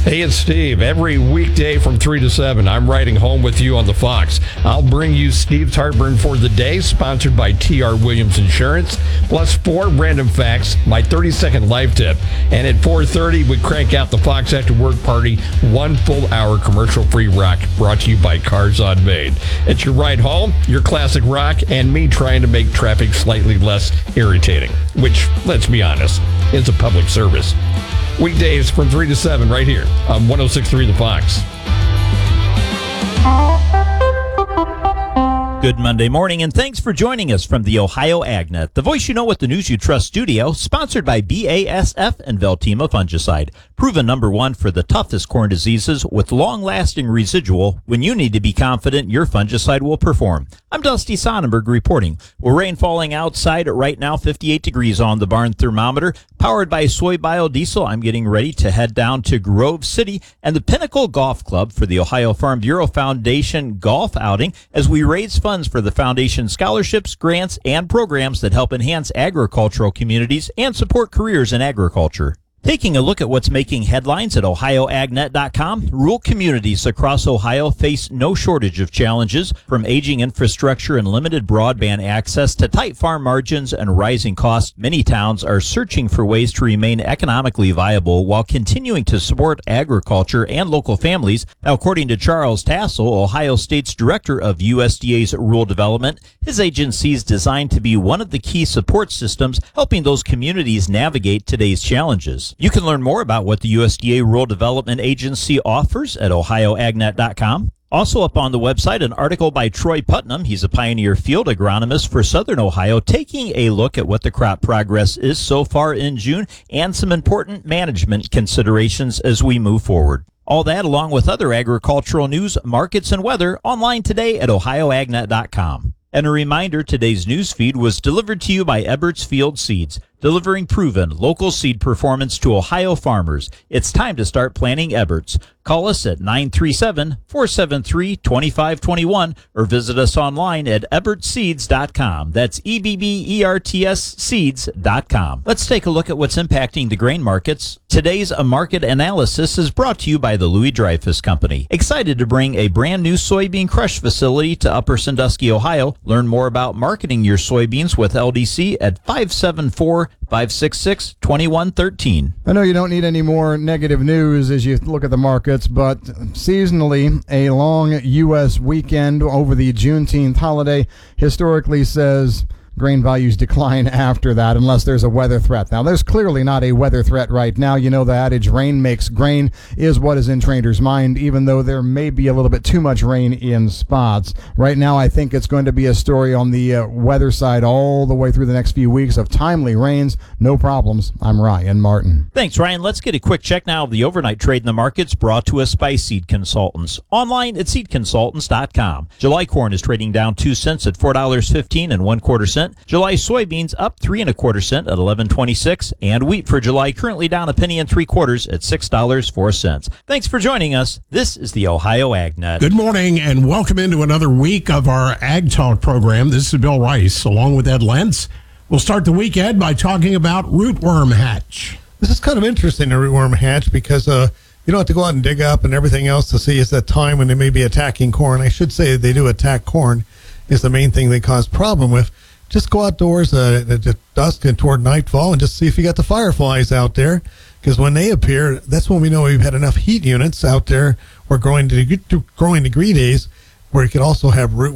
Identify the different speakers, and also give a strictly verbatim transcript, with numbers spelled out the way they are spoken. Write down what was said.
Speaker 1: Hey, it's Steve. Every weekday from three to seven, I'm riding home with you on the Fox. I'll bring you Steve's Heartburn for the Day, sponsored by T R Williams Insurance, plus four random facts, my thirty-second life tip. And at four thirty, we crank out the Fox After Work Party, one full hour commercial-free rock brought to you by Cars on Main. It's your ride home, your classic rock, and me trying to make traffic slightly less irritating, which, let's be honest, is a public service. Weekdays from three to seven right here on one oh six point three The Fox.
Speaker 2: Good Monday morning, and thanks for joining us from the Ohio AgNet, the voice you know with the news you trust studio, sponsored by B A S F and Veltima Fungicide. Proven number one for the toughest corn diseases with long-lasting residual when you need to be confident your fungicide will perform. I'm Dusty Sonnenberg reporting. Well, rain falling outside right now, fifty-eight degrees on the barn thermometer. Powered by soy biodiesel, I'm getting ready to head down to Grove City and the Pinnacle Golf Club for the Ohio Farm Bureau Foundation golf outing as we raise funds for the foundation scholarships, grants, and programs that help enhance agricultural communities and support careers in agriculture. Taking a look at what's making headlines at ohio ag net dot com, rural communities across Ohio face no shortage of challenges, from aging infrastructure and limited broadband access to tight farm margins and rising costs. Many towns are searching for ways to remain economically viable while continuing to support agriculture and local families. Now, according to Charles Tassel, Ohio State's Director of U S D A's Rural Development, his agency is designed to be one of the key support systems helping those communities navigate today's challenges. You can learn more about what the U S D A Rural Development Agency offers at ohio ag net dot com. Also up on the website, an article by Troy Putnam. He's a pioneer field agronomist for Southern Ohio, taking a look at what the crop progress is so far in June and some important management considerations as we move forward. All that along with other agricultural news, markets, and weather online today at ohio ag net dot com. And a reminder, today's news feed was delivered to you by Eberts Field Seeds, delivering proven local seed performance to Ohio farmers. It's time to start planting Eberts. Call us at nine three seven, four seven three, two five two one or visit us online at eberts seeds dot com. That's E B B E R T S seeds dot com. Let's take a look at what's impacting the grain markets. Today's a market analysis is brought to you by the Louis Dreyfus Company. Excited to bring a brand new soybean crush facility to Upper Sandusky, Ohio. Learn more about marketing your soybeans with L D C at five seven four, five six six, two one one three.
Speaker 3: I know you don't need any more negative news as you look at the markets, but seasonally, a long U S weekend over the Juneteenth holiday historically says grain values decline after that unless there's a weather threat. Now, there's clearly not a weather threat right now. You know the adage, rain makes grain, is what is in traders' mind, even though there may be a little bit too much rain in spots. Right now, I think it's going to be a story on the uh, weather side all the way through the next few weeks of timely rains. No problems. I'm Ryan Martin.
Speaker 2: Thanks, Ryan. Let's get a quick check now of the overnight trade in the markets brought to us by Seed Consultants. Online at seed consultants dot com. July corn is trading down two cents at four dollars and fifteen cents and one quarter cent. July soybeans up three and a quarter cent at eleven twenty-six, and wheat for July currently down a penny and three quarters at six dollars and four cents. Thanks for joining us. This is the Ohio AgNet.
Speaker 4: Good morning and welcome into another week of our Ag Talk program. This is Bill Rice along with Ed Lentz. We'll start the weekend by talking about rootworm hatch.
Speaker 5: This is kind of interesting, the rootworm hatch, because uh, you don't have to go out and dig up and everything else to see is that time when they may be attacking corn. I should say they do attack corn is the main thing they cause problem with. Just go outdoors uh, at dusk and toward nightfall and just see if you got the fireflies out there, because when they appear, that's when we know we've had enough heat units out there or growing, de- growing degree days where you could also have root